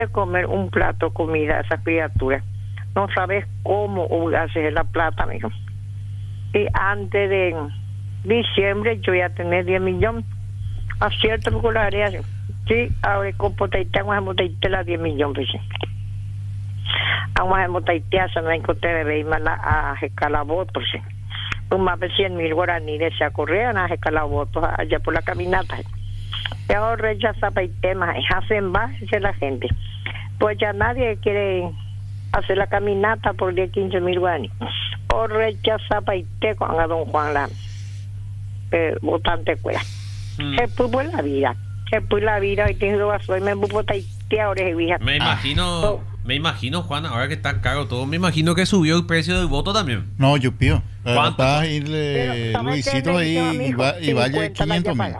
comer un plato de comida a esas criaturas. No sabes cómo hacer la plata, mijo. Y antes de diciembre yo ya tenía 10 millones. Acierto porque la área. Sí, ahora con potaita, vamos a las 10 millones. Vamos a motaitear, se me encontré de ver a Escalabotos. Un más de 100,000 guaraníes se acorrean a Escalabotos allá por la caminata. Y ahora ya sabe el tema, hacen base la gente. Pues ya nadie quiere hacer la caminata por 10, 15,000 guaraníes. O rechaza paite con a don Juan la votante cuela. Es por la vida. Es por la vida y tengo vaso y me botaite ahora es vieja. Me imagino, Juan, ahora que está caro todo, me imagino que subió el precio del voto también. No, yo pido. ¿Cuánto? Para irle Luisito ahí y vaya 500,000.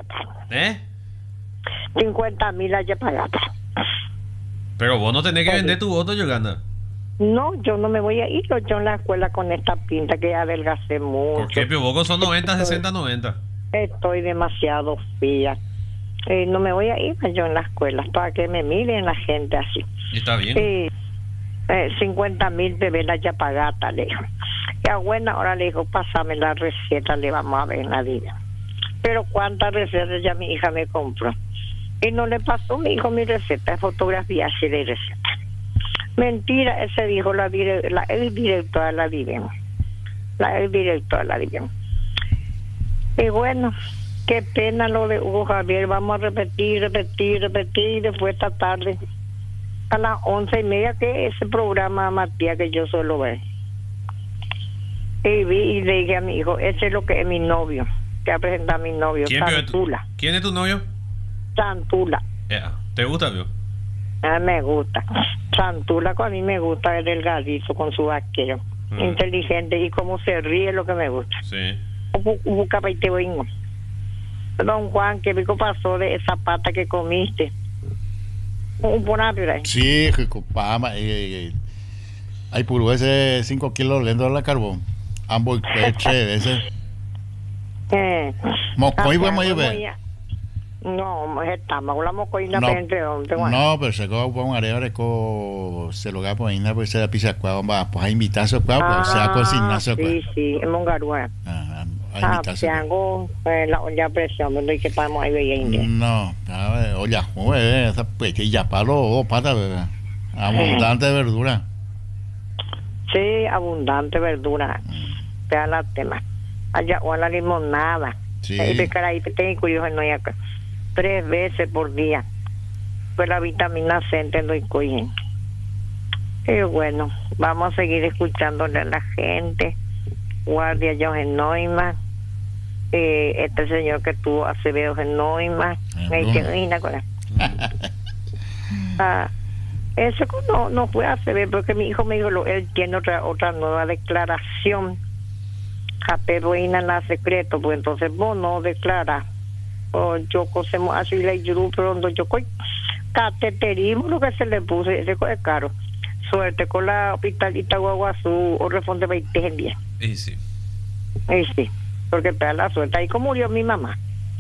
50,000 haya pagado. Pero vos no tenés que vender tu voto, Yolanda. No, yo no me voy a ir yo en la escuela con esta pinta que adelgacé mucho. ¿Por qué? Pero vos son 90, 60, 90. Estoy demasiado fría. No me voy a ir yo en la escuela para que me miren la gente así. ¿Y está bien? 50,000 bebés la ya pagata, le dijo. Ya bueno, ahora le dijo, pásame la receta, le vamos a ver en la vida. Pero cuántas recetas ya mi hija me compró. Y no le pasó mi hijo mi receta, fotografía así de receta. Mentira, ese dijo la ex directora de la Viven. La ex directora de la Viven. Y bueno, qué pena lo de Hugo Javier. Vamos a repetir. Y después esta tarde, a las 11:30, que ese programa Matías que yo suelo ver. Y vi y le dije a mi hijo, ese es lo que es mi novio, que ha presentado a mi novio, Santula. ¿Quién es tu novio? Santula. ¿Te gusta, amigo? Me gusta. Santula, a mí me gusta, el delgadito con su vaquero. Inteligente y cómo se ríe es lo que me gusta. Sí. Don Juan, ¿qué rico pasó de esa pata que comiste? Un ponapio ahí. Sí, pama. Hay puro ese 5 kilos lento de la carbón. Ambos 3 veces. Mocoy, vamos a ver. No, estamos la mocoina entre donde. No, pero se coge un área se lo gapo ahí, pues se la pisa cuá, pues a invitar a su cuá, pues se ha cocinado su cuá. Sí, en Mongaruá. Se hago la olla presión, donde que estamos ahí veía. No, olla, esa pequeña palo, pata, abundante verdura. Sí, abundante verdura. Vea la tema. Allá o la limonada. Sí. Y ahí tengo curioso no hay acá. 3 veces por día. Pues la vitamina C entiendo y cogen. Y bueno, vamos a seguir escuchándole a la gente. Guardia Jochen Neumann. Este señor que tuvo Acevedo Genoima. Eso no fue Acevedo, porque mi hijo me dijo, él tiene otra nueva declaración. Japeroína la secreto, pues entonces vos no declaras. Yo cosemos así la yuru, pero yo cateterismo lo que se le puso, ese es caro. Suerte con la hospitalita Guaguazú o Refonte 20 en día. Sí. Sí, porque pega la suerte. Ahí como murió mi mamá.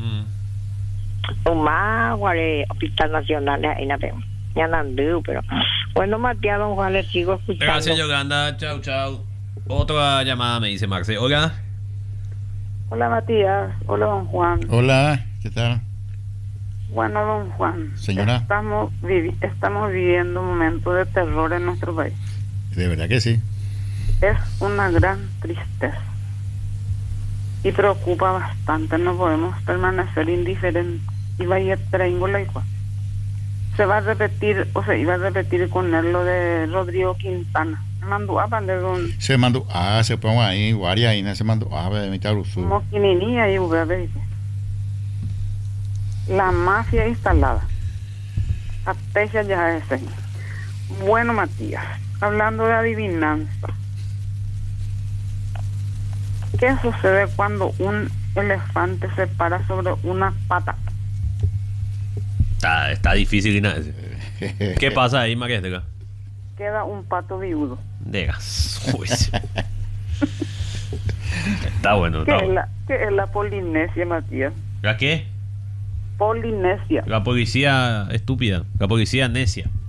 Un más, Hospital Nacional, ahí no vemos. Ya no andú, pero bueno, Matías, don Juan, le sigo escuchando. Gracias, Yolanda. Chao. Otra llamada me dice Marce. Hola. Hola, Matías. Hola, don Juan. Hola, ¿qué tal? Bueno, don Juan. Señora. Estamos viviendo un momento de terror en nuestro país. De verdad que sí. Es una gran tristeza. Y preocupa bastante. No podemos permanecer indiferentes. Y vaya treingola igual. Se va a repetir, o se iba a repetir con él lo de Rodrigo Quintana. Se mandó se pongo ahí, guardia ahí, se mandó de mitad ruso. Como quinini ahí, la mafia instalada. Atesia ya es señor. Bueno, Matías, hablando de adivinanza, ¿qué sucede cuando un elefante se para sobre una pata? Está difícil, Ignacio. ¿Qué pasa ahí, Maquesteca? Queda un pato viudo. Está bueno. ¿Qué es la Polinesia, Matías? ¿La qué? Polinesia. La policía estúpida. La policía necia.